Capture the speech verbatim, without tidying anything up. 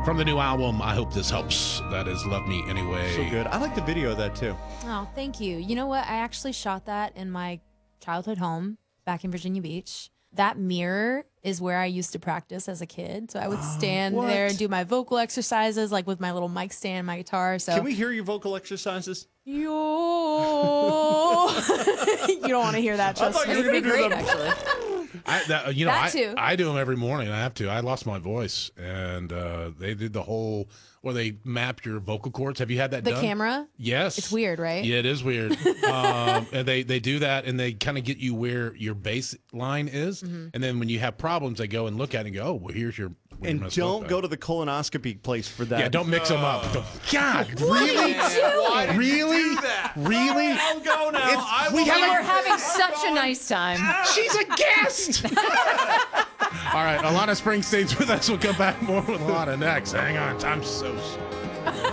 from the new album, I Hope This Helps. That is Love Me Anyway. So good. I like the video of that too. Oh, thank you. You know what? I actually shot that in my childhood home back in Virginia Beach. That mirror is where I used to practice as a kid. So I would stand what? there and do my vocal exercises, like with my little mic stand, my guitar. So Can we hear your vocal exercises? Yo. You don't want to hear that. Trust thought me. you were It'd be gonna do great, them. actually. I, that, you know, That I, too. I do them every morning. I have to. I lost my voice, and uh, they did the whole where they map your vocal cords. Have you had that The done? camera. Yes. It's weird, right? Yeah, it is weird. um, and they, they do that, and they kind of get you where your bass line is. Mm-hmm. And then when you have problems, they go and look at it and go, oh, well, here's your. where And you messed don't up go at. to the colonoscopy place for that. Yeah, don't mix them up. Don't- God, What really? are you doing? Why did you Really? do that? Really? I'll go now. It's- I we will haven't- go. We're having such a nice time. She's a guest. All right, Alana Springsteen's with us. We'll come back more with Alana next. Hang on, I'm so sorry.